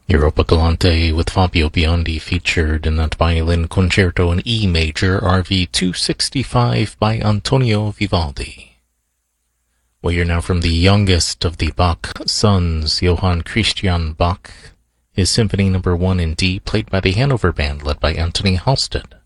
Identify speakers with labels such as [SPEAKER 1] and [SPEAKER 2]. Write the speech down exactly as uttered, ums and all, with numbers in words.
[SPEAKER 1] Europa Galante with Fabio Biondi featured in that violin concerto in E major, R V two sixty-five by Antonio Vivaldi. We hear now from the youngest of the Bach sons, Johann Christian Bach, his Symphony Number one in D, played by the Hanover Band led by Anthony Halstead.